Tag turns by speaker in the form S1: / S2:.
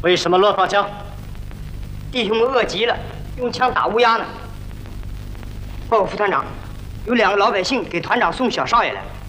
S1: 为什么乱放枪？
S2: 弟兄们饿急了，用枪打乌鸦呢。报告副团长，有2个老百姓给团长送小少爷来。